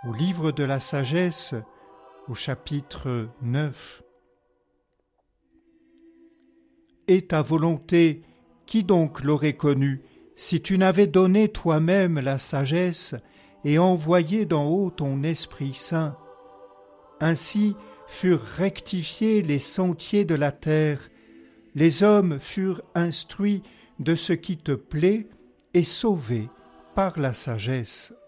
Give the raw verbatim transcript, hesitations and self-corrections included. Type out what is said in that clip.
au livre de la sagesse, au chapitre neuf. Et ta volonté, qui donc l'aurait connue, si tu n'avais donné toi-même la sagesse et envoyé d'en haut ton Esprit Saint? Ainsi furent rectifiés les sentiers de la terre, les hommes furent instruits de ce qui te plaît et sauvés par la sagesse.